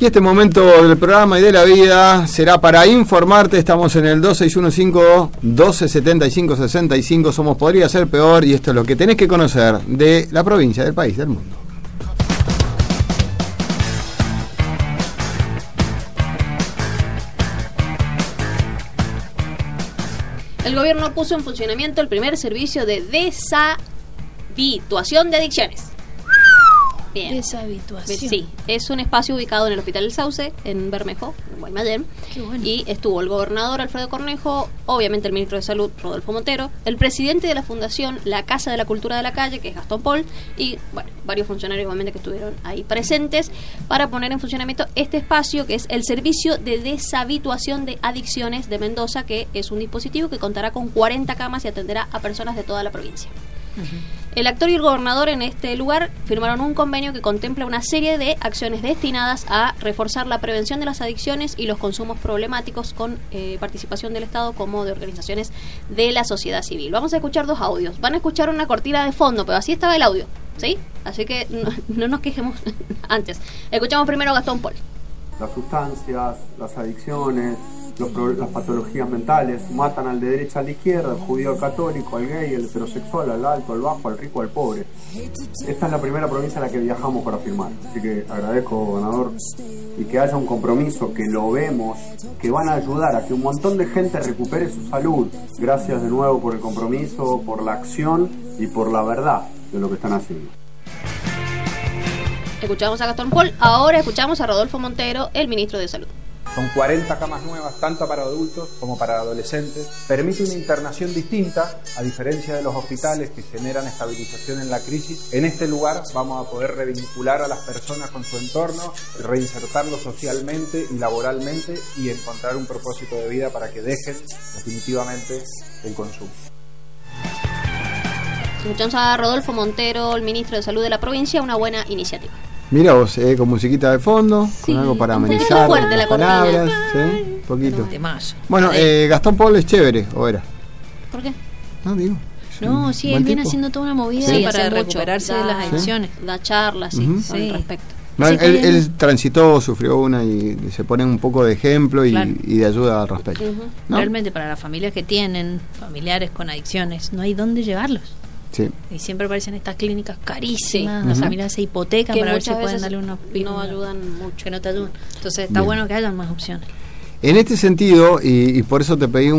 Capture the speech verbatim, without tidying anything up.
Y este momento del programa y de la vida será para informarte. Estamos en el dos seis uno cinco, doce setenta y cinco, sesenta y cinco. Somos Podría Ser Peor, y esto es lo que tenés que conocer de la provincia, del país, del mundo. El gobierno puso en funcionamiento el primer servicio de deshabituación de adicciones. Bien. Deshabituación. Sí, es un espacio ubicado en el Hospital El Sauce, en Bermejo, en Guaymallén. Qué bueno. Y estuvo el gobernador Alfredo Cornejo, obviamente el ministro de Salud Rodolfo Montero, el presidente de la fundación La Casa de la Cultura de la Calle, que es Gastón Pol, y bueno, varios funcionarios obviamente que estuvieron ahí presentes para poner en funcionamiento este espacio, que es el Servicio de Deshabituación de Adicciones de Mendoza, que es un dispositivo que contará con cuarenta camas y atenderá a personas de toda la provincia. Uh-huh. El actor y el gobernador en este lugar firmaron un convenio que contempla una serie de acciones destinadas a reforzar la prevención de las adicciones y los consumos problemáticos, con eh, participación del Estado como de organizaciones de la sociedad civil. Vamos a escuchar dos audios. Van a escuchar una cortina de fondo, pero así estaba el audio, ¿sí? Así que no, no nos quejemos antes. Escuchamos primero a Gastón Pol. Las sustancias, las adicciones, los pro- las patologías mentales matan al de derecha al de izquierda, al judío al católico, al gay, al heterosexual, al alto, al bajo, al rico, al pobre. Esta es la primera provincia en la que viajamos para firmar, así que agradezco, gobernador, y que haya un compromiso, que lo vemos, que van a ayudar a que un montón de gente recupere su salud. Gracias de nuevo por el compromiso, por la acción y por la verdad de lo que están haciendo. Escuchamos a Gastón Pol, ahora escuchamos a Rodolfo Montero, el ministro de Salud. Son cuarenta camas nuevas, tanto para adultos como para adolescentes. Permite una internación distinta, a diferencia de los hospitales que generan estabilización en la crisis. En este lugar vamos a poder revincular a las personas con su entorno, reinsertarlos socialmente y laboralmente y encontrar un propósito de vida para que dejen definitivamente el consumo. Escuchamos a Rodolfo Montero, el ministro de Salud de la provincia, una buena iniciativa. Mira vos, eh, con musiquita de fondo, sí, con algo para amenizar un poquito fuerte las la palabras, ¿sí? Un poquito. Temazo. Bueno, eh, Gastón Pol es chévere, ¿o era? ¿Por qué? No, digo. No, sí, él viene haciendo toda una movida sí, para mucho, recuperarse da, de las adicciones. ¿sí? Da charlas, sí, uh-huh. al sí. respecto. No, sí, él, él transitó, sufrió una y se pone un poco de ejemplo y, claro. y de ayuda al respecto. Uh-huh. ¿No? Realmente para las familias que tienen familiares con adicciones, no hay dónde llevarlos. Sí. Y siempre aparecen estas clínicas carísimas, sí. las uh-huh. familias se hipotecan que para ver si muchas pueden veces darle unos no ayudan mucho. Que no te ayudan. Entonces está Bien. bueno que hayan más opciones. En este sentido, y, y por eso te pedí un